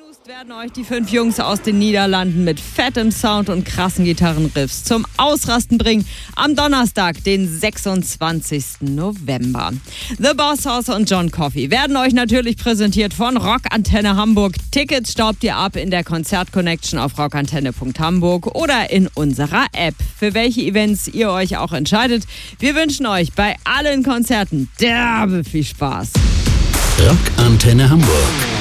Begrüßt werden euch die 5 Jungs aus den Niederlanden mit fettem Sound und krassen Gitarrenriffs zum Ausrasten bringen am Donnerstag, den 26. November. The Boss House und John Coffey werden euch natürlich präsentiert von Rockantenne Hamburg. Tickets staubt ihr ab in der Konzert-Connection auf rockantenne.hamburg oder in unserer App. Für welche Events ihr euch auch entscheidet, wir wünschen euch bei allen Konzerten derbe viel Spaß. Rockantenne Hamburg.